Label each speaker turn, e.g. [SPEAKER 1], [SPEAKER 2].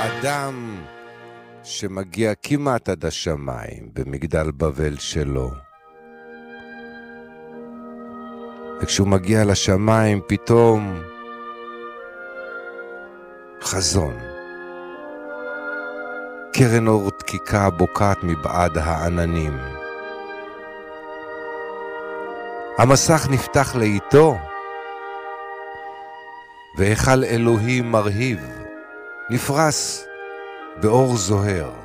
[SPEAKER 1] האדם שמגיע כמעט עד השמיים במגדל בבל שלו. וכשהוא מגיע לשמיים פתאום חזון. קרן אור דקיקה בוקעת מבעד העננים. המסך נפתח לאיתו, והיכל אלוהים מרהיב, נפרס באור זוהר.